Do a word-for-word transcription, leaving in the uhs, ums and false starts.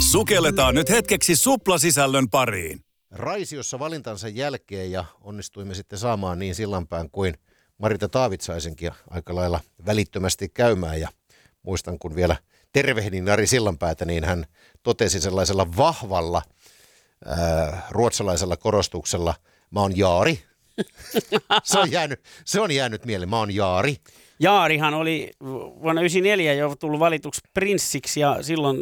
Sukelletaan nyt hetkeksi suplasisällön pariin. Raisiossa valintansa jälkeen ja onnistuimme sitten saamaan niin Sillanpään kuin Marita Taavitsaisenkin aika lailla välittömästi käymään. Ja muistan, kun vielä tervehdin Ari Sillanpäätä, niin hän totesi sellaisella vahvalla ää, ruotsalaisella korostuksella, mä oon Jaari. se, on jäänyt, se on jäänyt mieleen, mä oon Jaari. Jaarihan oli vuonna yhdeksänkymmentäneljä jo tullut valituksi prinssiksi ja silloin